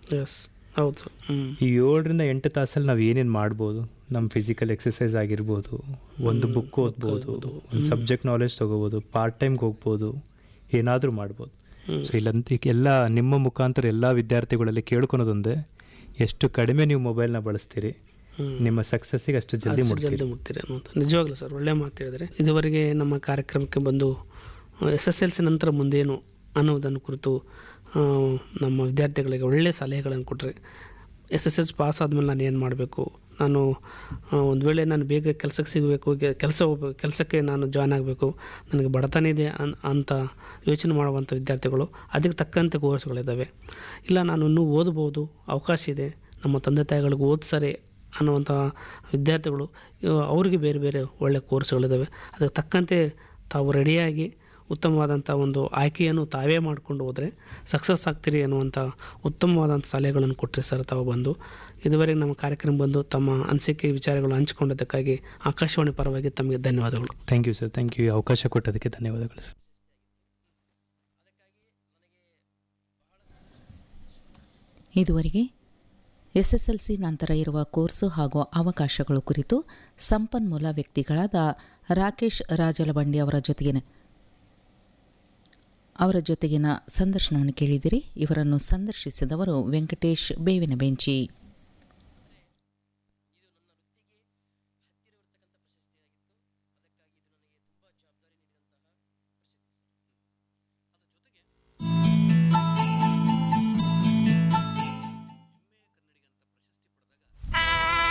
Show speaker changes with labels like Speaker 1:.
Speaker 1: S, ಹೌದು sir.
Speaker 2: ಈ 7-8 ತಾಸಲ್ಲಿ ನಾವು ಏನೇನು ಮಾಡ್ಬೋದು, ನಮ್ಮ ಫಿಸಿಕಲ್ ಎಕ್ಸಸೈಸ್ ಆಗಿರ್ಬೋದು, ಒಂದು ಬುಕ್ ಓದ್ಬೋದು, ಒಂದು ಸಬ್ಜೆಕ್ಟ್ ನಾಲೆಜ್ ತೊಗೋಬೋದು, ಪಾರ್ಟ್ ಟೈಮ್ಗೆ ಹೋಗ್ಬೋದು, ಏನಾದರೂ ಮಾಡ್ಬೋದು. ಸೊ ಇಲ್ಲಂತ ಎಲ್ಲ ನಿಮ್ಮ ಮುಖಾಂತರ ಎಲ್ಲ ವಿದ್ಯಾರ್ಥಿಗಳಲ್ಲಿ ಕೇಳ್ಕೊಳೋದೊಂದೇ, ಎಷ್ಟು ಕಡಿಮೆ ನೀವು ಮೊಬೈಲ್ನ ಬಳಸ್ತೀರಿ ನಿಮ್ಮ ಸಕ್ಸಸ್ಸಿಗೆ ಅಷ್ಟು ಜಲ್ದಿ
Speaker 1: ಮುಟ್ತೀರಿ ಅನ್ನೋದು ನಿಜವಾಗ್ಲೂ ಸರ್ ಒಳ್ಳೆ ಮಾತು ಹೇಳಿದರೆ. ಇದುವರೆಗೆ ನಮ್ಮ ಕಾರ್ಯಕ್ರಮಕ್ಕೆ ಬಂದು SSLC ನಂತರ ಮುಂದೇನು ಅನ್ನೋದನ್ನು ಕುರಿತು ನಮ್ಮ ವಿದ್ಯಾರ್ಥಿಗಳಿಗೆ ಒಳ್ಳೆಯ ಸಲಹೆಗಳನ್ನು ಕೊಟ್ಟರೆ, SSLC ಪಾಸ್ ಆದಮೇಲೆ ನಾನು ಏನು ಮಾಡಬೇಕು, ನಾನು ಒಂದು ವೇಳೆ ನಾನು ಬೇಗ ಕೆಲಸಕ್ಕೆ ಸಿಗಬೇಕು, ಕೆಲಸಕ್ಕೆ ನಾನು ಜಾಯ್ನ್ ಆಗಬೇಕು, ನನಗೆ ಬಡತನ ಇದೆ ಅಂತ ಯೋಚನೆ ಮಾಡುವಂಥ ವಿದ್ಯಾರ್ಥಿಗಳು, ಅದಕ್ಕೆ ತಕ್ಕಂತೆ ಕೋರ್ಸ್ಗಳಿದ್ದಾವೆ. ಇಲ್ಲ ನಾನು ಇನ್ನೂ ಓದ್ಬೋದು, ಅವಕಾಶ ಇದೆ, ನಮ್ಮ ತಂದೆ ತಾಯಿಗಳಿಗೆ ಓದಿಸರೆ ಅನ್ನುವಂಥ ವಿದ್ಯಾರ್ಥಿಗಳು, ಅವರಿಗೆ ಬೇರೆ ಬೇರೆ ಒಳ್ಳೆಯ ಕೋರ್ಸ್ಗಳಿದ್ದಾವೆ. ಅದಕ್ಕೆ ತಕ್ಕಂತೆ ತಾವು ರೆಡಿಯಾಗಿ ಉತ್ತಮವಾದಂಥ ಒಂದು ಆಯ್ಕೆಯನ್ನು ತಾವೇ ಮಾಡಿಕೊಂಡು ಹೋದರೆ ಸಕ್ಸಸ್ ಆಗ್ತೀರಿ ಅನ್ನುವಂಥ ಉತ್ತಮವಾದಂಥ ಸಲಹೆಗಳನ್ನು ಕೊಟ್ಟರೆ ಸರ್ ತಾವು ಬಂದು. ಇದುವರೆಗೆ ನಮ್ಮ ಕಾರ್ಯಕ್ರಮ ಬಂದು ತಮ್ಮ ಅನಿಸಿಕೆ ವಿಚಾರಗಳು ಹಂಚಿಕೊಂಡದಕ್ಕಾಗಿ ಆಕಾಶವಾಣಿ ಪರವಾಗಿ ತಮಗೆ ಧನ್ಯವಾದಗಳು.
Speaker 2: Thank you sir, thank you. ಅವಕಾಶ ಕೊಟ್ಟದಕ್ಕೆ ಧನ್ಯವಾದಗಳು ಸರ್.
Speaker 3: ಇದುವರೆಗೆ SSLC ನಂತರ ಇರುವ ಕೋರ್ಸು ಹಾಗೂ ಅವಕಾಶಗಳು ಕುರಿತು ಸಂಪನ್ಮೂಲ ವ್ಯಕ್ತಿಗಳಾದ ರಾಕೇಶ್ ರಾಜಲಬಂಡಿ ಅವರ ಜೊತೆಗಿನ ಸಂದರ್ಶನವನ್ನು ಕೇಳಿದಿರಿ. ಇವರನ್ನು ಸಂದರ್ಶಿಸಿದವರು ವೆಂಕಟೇಶ್ ಬೇವಿನ ಬೆಂಚಿ.